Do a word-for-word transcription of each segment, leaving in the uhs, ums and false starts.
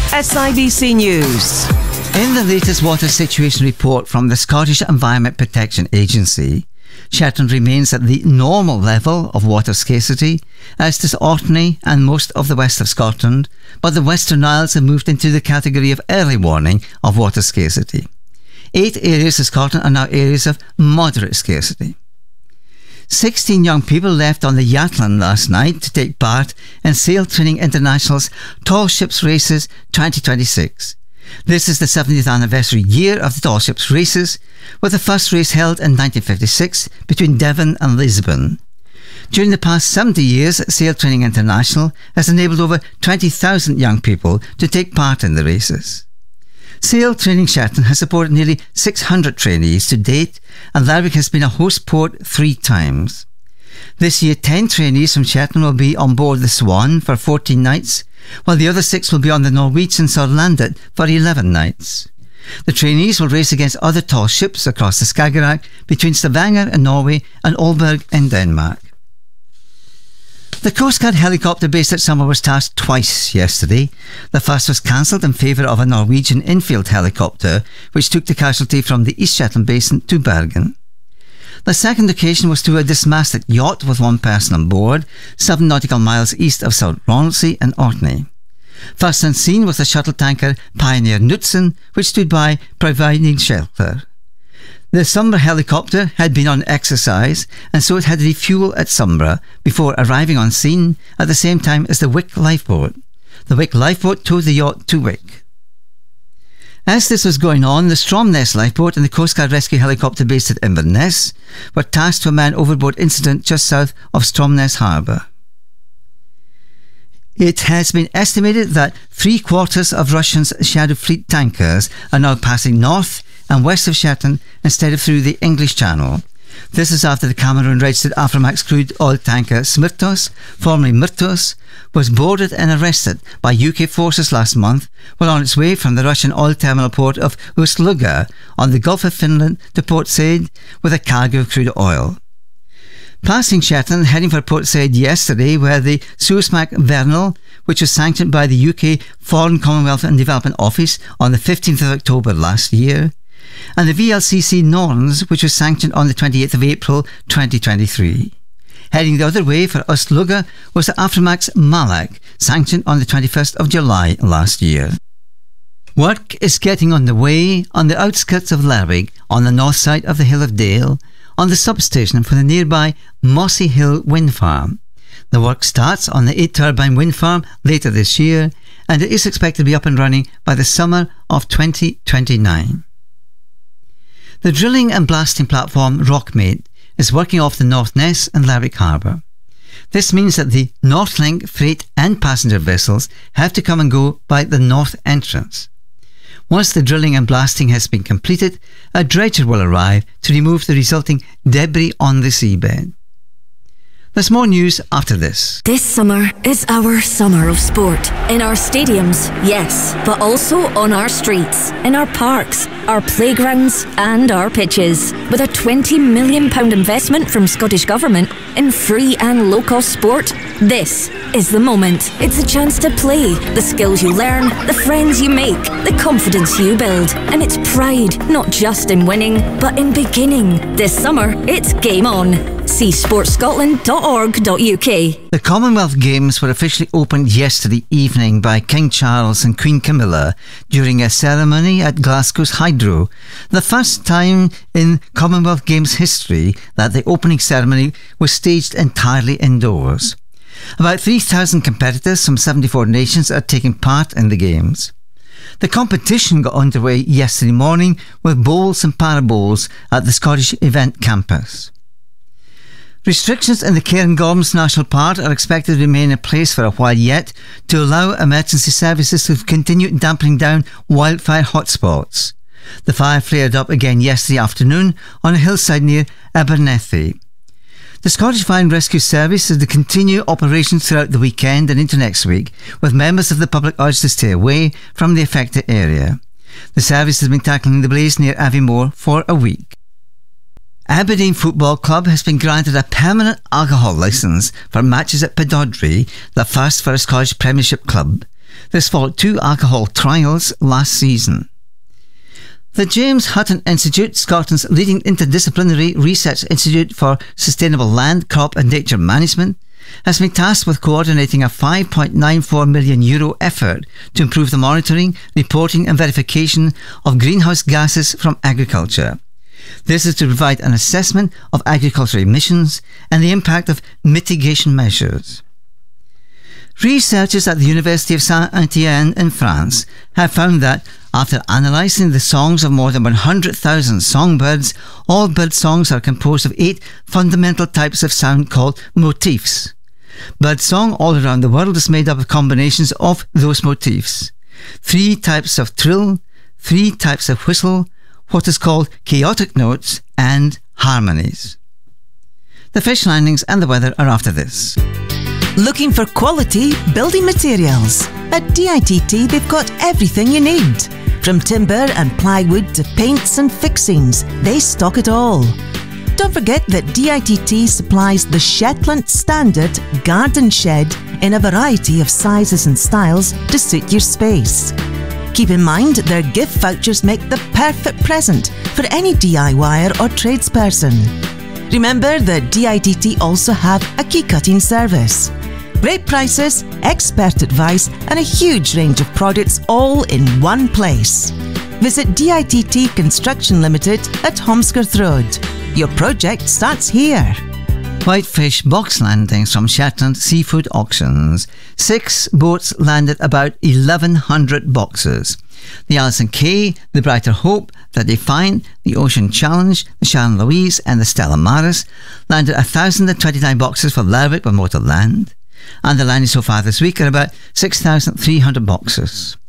S I B C News. In the latest water situation report from the Scottish Environment Protection Agency, Shetland remains at the normal level of water scarcity, as does Orkney and most of the west of Scotland, but the Western Isles have moved into the category of early warning of water scarcity. Eight areas of Scotland are now areas of moderate scarcity. sixteen young people left on the Yathlon last night to take part in Sail Training International's Tall Ships Races twenty twenty-six. This is the seventieth anniversary year of the Tall Ships Races, with the first race held in nineteen fifty-six between Devon and Lisbon. During the past seventy years, Sail Training International has enabled over twenty thousand young people to take part in the races. Sail Training Shetland has supported nearly six hundred trainees to date, and Lerwick has been a host port three times. This year, ten trainees from Shetland will be on board the Swan for fourteen nights, while the other six will be on the Norwegian Sørlandet for eleven nights. The trainees will race against other tall ships across the Skagerrak between Stavanger in Norway and Aalborg in Denmark. The Coast Guard helicopter based at Summer was tasked twice yesterday. The first was cancelled in favour of a Norwegian infield helicopter, which took the casualty from the East Shetland Basin to Bergen. The second occasion was to a dismasted yacht with one person on board, seven nautical miles east of South Ronaldsay in Orkney. First on scene was the shuttle tanker Pioneer Knutsen, which stood by providing shelter. The Sombra helicopter had been on exercise, and so it had refuel at Sombra before arriving on scene at the same time as the Wick lifeboat. The Wick lifeboat towed the yacht to Wick. As this was going on, the Stromness lifeboat and the Coast Guard rescue helicopter based at Inverness were tasked to a man overboard incident just south of Stromness Harbour. It has been estimated that three quarters of Russia's Shadow Fleet tankers are now passing north and west of Shetland instead of through the English Channel. This is after the Cameroon-registered Aframax crude oil tanker Smyrtos, formerly Myrtos, was boarded and arrested by U K forces last month while on its way from the Russian oil terminal port of Ust-Luga on the Gulf of Finland to Port Said with a cargo of crude oil. Passing Shetland, heading for Port Said yesterday, were the Suezmax Vernal, which was sanctioned by the U K Foreign, Commonwealth and Development Office on the fifteenth of October last year, and the V L C C Norns, which was sanctioned on the twenty-eighth of April twenty twenty-three. Heading the other way for Ust-Luga was the Aframax Malak, sanctioned on the twenty-first of July last year. Work is getting underway on the outskirts of Lerwick, on the north side of the Hill of Dale, on the substation for the nearby Mossy Hill wind farm. The work starts on the eight-turbine wind farm later this year, and it is expected to be up and running by the summer of twenty twenty-nine. The drilling and blasting platform Rockmate is working off the North Ness and Lerwick Harbour. This means that the Northlink freight and passenger vessels have to come and go by the north entrance. Once the drilling and blasting has been completed, a dredger will arrive to remove the resulting debris on the seabed. There's more news after this. This summer is our summer of sport. In our stadiums, yes, but also on our streets, in our parks, our playgrounds and our pitches. With a twenty million pounds investment from Scottish Government in free and low-cost sport, this is the moment. It's a chance to play, the skills you learn, the friends you make, the confidence you build. And it's pride, not just in winning, but in beginning. This summer, it's game on. See sports scotland dot org dot U K. The Commonwealth Games were officially opened yesterday evening by King Charles and Queen Camilla during a ceremony at Glasgow's Hydro, the first time in Commonwealth Games history that the opening ceremony was staged entirely indoors. About three thousand competitors from seventy-four nations are taking part in the Games. The competition got underway yesterday morning with bowls and parabowls at the Scottish Event Campus. Restrictions in the Cairngorms National Park are expected to remain in place for a while yet to allow emergency services to continue dampening down wildfire hotspots. The fire flared up again yesterday afternoon on a hillside near Abernethy. The Scottish Fire and Rescue Service is to continue operations throughout the weekend and into next week, with members of the public urged to stay away from the affected area. The service has been tackling the blaze near Aviemore for a week. Aberdeen Football Club has been granted a permanent alcohol licence for matches at Pittodrie, the first for a Scottish Premiership club. This followed two alcohol trials last season. The James Hutton Institute, Scotland's leading interdisciplinary research institute for sustainable land, crop and nature management, has been tasked with coordinating a five point nine four million euro effort to improve the monitoring, reporting and verification of greenhouse gases from agriculture. This is to provide an assessment of agricultural emissions and the impact of mitigation measures. Researchers at the University of Saint-Étienne in France have found that, after analysing the songs of more than one hundred thousand songbirds, all bird songs are composed of eight fundamental types of sound called motifs. Birdsong all around the world is made up of combinations of those motifs. Three types of trill, three types of whistle, what is called chaotic notes, and harmonies. The fish landings and the weather are after this. Looking for quality building materials? At D I T T they've got everything you need. From timber and plywood to paints and fixings, they stock it all. Don't forget that D I T T supplies the Shetland Standard Garden Shed in a variety of sizes and styles to suit your space. Keep in mind their gift vouchers make the perfect present for any DIYer or tradesperson. Remember that D I T T also have a key cutting service. Great prices, expert advice and a huge range of products all in one place. Visit D I T T Construction Limited at Holmskirth Road. Your project starts here. Whitefish box landings from Shetland Seafood Auctions. Six boats landed about eleven hundred boxes. The Alison Kay, the Brighter Hope, the Defiant, the Ocean Challenge, the Sharon Louise and the Stella Maris landed one thousand twenty-nine boxes for Lerwick with Motor Land. And the landings so far this week are about six thousand three hundred boxes.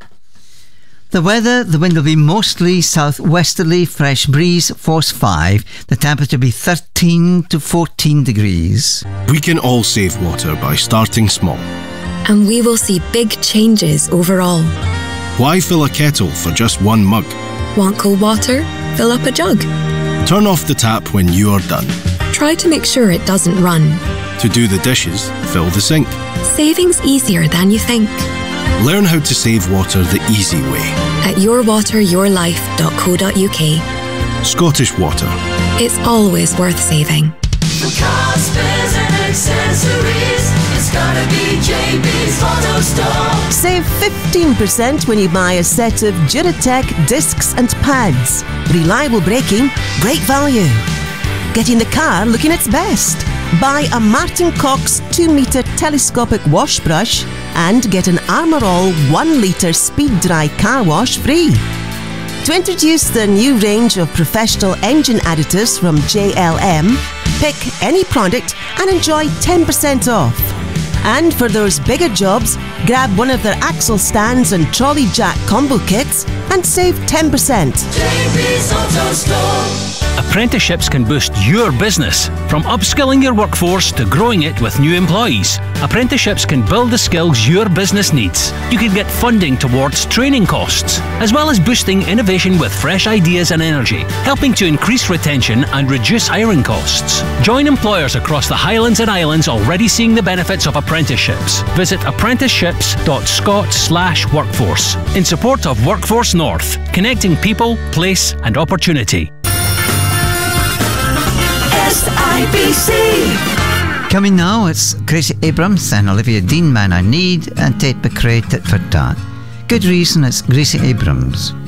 The weather, the wind will be mostly southwesterly, fresh breeze, force five. The temperature will be thirteen to fourteen degrees. We can all save water by starting small. And we will see big changes overall. Why fill a kettle for just one mug? Want cold water? Fill up a jug. Turn off the tap when you are done. Try to make sure it doesn't run. To do the dishes, fill the sink. Saving's easier than you think. Learn how to save water the easy way. At your water your life dot co dot U K. Scottish Water. It's always worth saving. For cars, spares and accessories, it's gotta be J B's Auto Store. Save fifteen percent when you buy a set of Duratec discs and pads. Reliable braking, great value. Getting the car looking its best. Buy a Martin Cox two metre telescopic wash brush and get an Armour All one litre speed dry car wash free. To introduce the new range of professional engine additives from J L M, pick any product and enjoy ten percent off. And for those bigger jobs, grab one of their axle stands and trolley jack combo kits and save ten percent. J B's Auto Store. Apprenticeships can boost your business, from upskilling your workforce to growing it with new employees. Apprenticeships can build the skills your business needs. You can get funding towards training costs, as well as boosting innovation with fresh ideas and energy, helping to increase retention and reduce hiring costs. Join employers across the Highlands and Islands already seeing the benefits of apprenticeships. Visit apprenticeships dot scot slash workforce in support of Workforce North, connecting people, place and opportunity. S I B C. Coming now, it's Gracie Abrams and Olivia Dean, Man I Need, and Tate McRae, Tit for Tat. Good reason, it's Gracie Abrams.